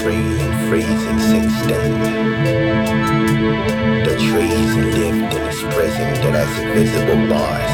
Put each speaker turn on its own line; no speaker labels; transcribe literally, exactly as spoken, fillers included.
freezing and freezing since then. The trees lived in this prison that has invisible bars.